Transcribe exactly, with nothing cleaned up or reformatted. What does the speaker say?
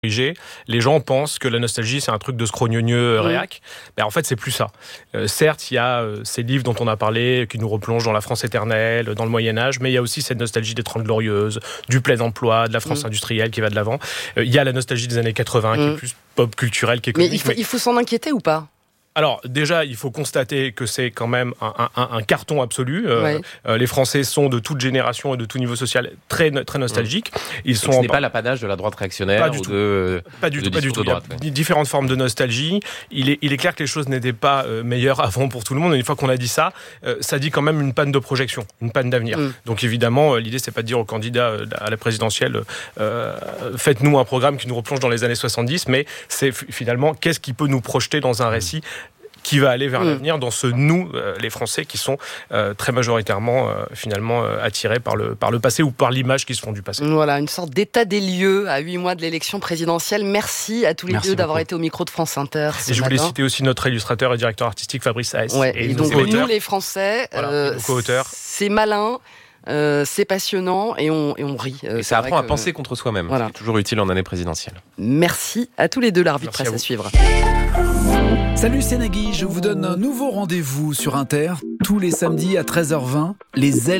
Les gens pensent que la nostalgie, c'est un truc de scrogneux réac. Mmh. Ben, en fait, c'est plus ça. Euh, certes, il y a euh, ces livres dont on a parlé, qui nous replongent dans la France éternelle, dans le Moyen-Âge, mais il y a aussi cette nostalgie des Trente Glorieuses, du plein emploi, de la France mmh. industrielle qui va de l'avant. Euh, il y a la nostalgie des années quatre-vingts, mmh. qui est plus pop culturelle qu'économique. Mais il faut, mais... il faut s'en inquiéter ou pas ? Alors déjà, il faut constater que c'est quand même un, un, un carton absolu. Euh, ouais. euh, les Français sont de toute génération et de tout niveau social très, très nostalgiques. Ils sont ce en... n'est pas l'apanage de la droite réactionnaire pas du ou tout. de Pas du de tout, pas du tout. Droite, il y a ouais. différentes formes de nostalgie. Il est, il est clair que les choses n'étaient pas euh, meilleures avant pour tout le monde. Et une fois qu'on a dit ça, euh, ça dit quand même une panne de projection, une panne d'avenir. Mm. Donc évidemment, euh, l'idée, c'est pas de dire aux candidats euh, à la présidentielle euh, faites-nous un programme qui nous replonge dans les années soixante-dix, mais c'est f- finalement qu'est-ce qui peut nous projeter dans un récit mm. qui va aller vers mmh. l'avenir, dans ce nous, euh, les Français, qui sont euh, très majoritairement euh, finalement euh, attirés par le, par le passé ou par l'image qui se font du passé. Voilà, une sorte d'état des lieux à huit mois de l'élection présidentielle. Merci à tous les Merci deux beaucoup. d'avoir été au micro de France Inter. Et je matin. voulais citer aussi notre illustrateur et directeur artistique Fabrice Haes. Ouais, et et donc nous les Français, voilà, euh, c'est malin. Euh, c'est passionnant et on, et on rit. Euh, et ça apprend à que... penser contre soi-même. Voilà. C'est toujours utile en année présidentielle. Merci à tous les deux, la revue de presse à, à suivre. Salut, c'est Nagui. Je vous donne un nouveau rendez-vous sur Inter tous les samedis à treize heures vingt. Les ailes